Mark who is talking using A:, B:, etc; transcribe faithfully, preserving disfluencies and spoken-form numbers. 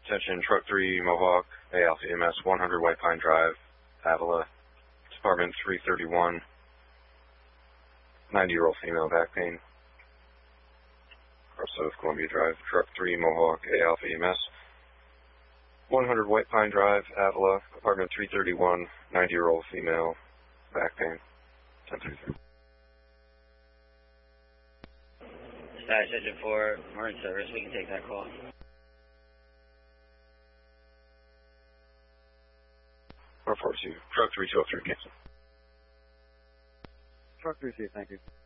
A: Attention, Truck three, Mohawk, A Alpha E M S, one hundred White Pine Drive, Avila, Department three thirty-one, ninety-year-old female, back pain. Or South Columbia Drive, Truck three, Mohawk, A Alpha E M S, one hundred White Pine Drive, Avila, Apartment three thirty-one, ninety-year-old female, back pain. ten thirty-three.
B: Dispatch engine four, Marine service, we can take that call.
A: four four two, Truck three two oh three, cancel.
C: Truck three two, thank you.